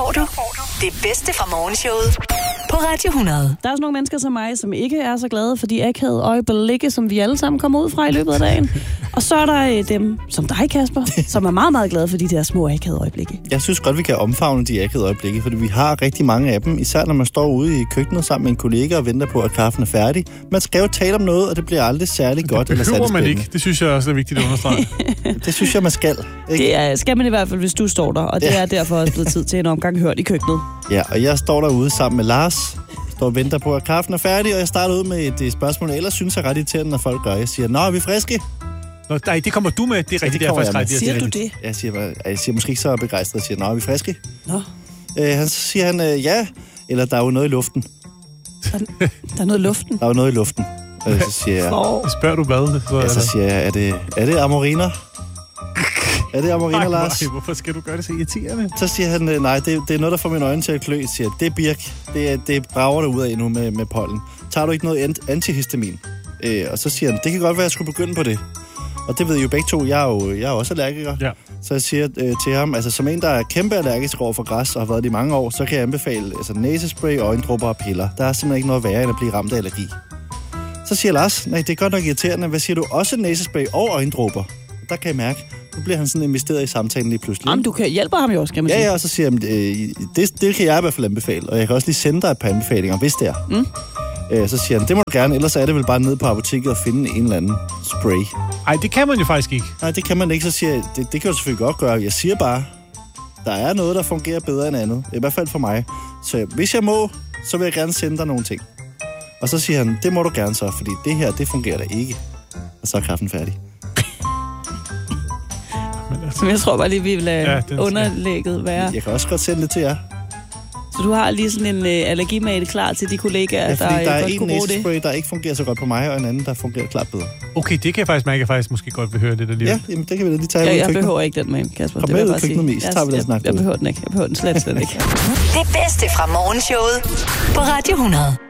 får du det bedste fra morgenshowet på Radio 100. Der er også nogle mennesker som mig, som ikke er så glade for de akavede øjeblikke, som vi alle sammen kommer ud fra i løbet af dagen. Og så er der dem, som dig, Kasper, som er meget, meget glade for de der små akavede øjeblikke. Jeg synes godt, vi kan omfavne de akavede øjeblikke, fordi vi har rigtig mange af dem, især når man står ude i køkkenet sammen med en kollega og venter på, at kaffen er færdig. Man skal jo tale om noget, og det bliver aldrig særlig godt eller særlig spændende. Man ikke. Det synes jeg også er vigtigt at understrege. Det synes jeg, man skal. Ikke? Det skal man i hvert fald, hvis du står der, og det er derfor også blevet tid til en omgang hørt i køkkenet. Ja, og jeg står derude sammen med Lars, står og venter på, at kaffen er færdig, og jeg starter ud med et spørgsmål, ellers synes jeg ret irriterende, når folk gør. Jeg siger, nå, er vi friske? Nå, nej, det kommer du med. Det er rigtigt, det er faktisk ret. Siger du det? Jeg siger måske ikke så begejstret. Jeg siger, nå, er vi friske? Nå. Så siger han, ja, eller der er jo noget i luften. Der er noget i luften? Der er jo noget i luften. Så siger jeg... Spørger du hvad? Så siger jeg, er det amoriner? Er det amoriner, Lars? Hvorfor skal du gøre det så irriterende? Så siger han, nej, det er noget, der får mine øjne til at klø. Jeg siger, det er birk. Det brager der ud af nu med pollen. Tager du ikke noget antihistamin? Og så siger han, det kan godt være, at jeg skulle begynde på det. Og det ved I jo begge to, jeg er også allergiker. Ja. Så jeg siger til ham, altså som en, der er kæmpe allergisk over for græs og har været det i mange år, så kan jeg anbefale næsespray, øjendråber og piller. Der er simpelthen ikke noget værre, end at blive ramt af allergi. Så siger Lars, nej, det er godt nok irriterende. Hvad siger du? Også næsespray og øjendråber? Der kan jeg mærke, nu bliver han sådan investeret i samtalen lige pludselig. Jamen, du hjælper ham jo også, kan man sige. Ja, og så siger han, det kan jeg i hvert fald anbefale, og jeg kan også lige sende dig et par anbefalinger, hvis det er. Så siger han, det må du gerne, ellers er det vel bare nede på apoteket og finde en eller anden spray. Nej, det kan man jo faktisk ikke. Nej, det kan man ikke, så siger jeg, det kan du selvfølgelig godt gøre. Jeg siger bare, der er noget, der fungerer bedre end andet. I hvert fald for mig. Så hvis jeg må, så vil jeg gerne sende dig nogle ting. Og så siger han, det må du gerne så, fordi det her, det fungerer da ikke. Og så er kaffen færdig. Men jeg tror bare lige, vi vil lade underlægget være. Jeg kan også godt sende det til jer. Så du har lige sådan en allergimate klar til de kollegaer, der godt kunne bruge det? Der er en næsespray, der ikke fungerer så godt på mig, og en anden, der fungerer klart bedre. Okay, det kan jeg faktisk mærke, at jeg faktisk måske godt vil høre lidt alligevel. Ja, jamen, det kan vi da lige tage ud i køkkenet. Jeg behøver ikke den med, Kasper. Kom med ud i køkkenet med is, så tager vi den snak. Jeg behøver den ikke. Jeg behøver den slet ikke. Det bedste fra morgenshowet på Radio 100.